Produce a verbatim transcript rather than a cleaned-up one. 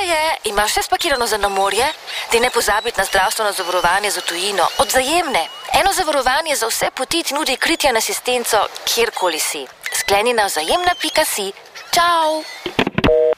je, imaš vse spakirano za na morje? Ti ne pozabiti na zdravstveno zavarovanje za tujino od Vzajemne. Eno zavarovanje za vse poti ti nudi kritje in asistenco, kjerkoli si. Skleni na vzajemna pika si. Čau!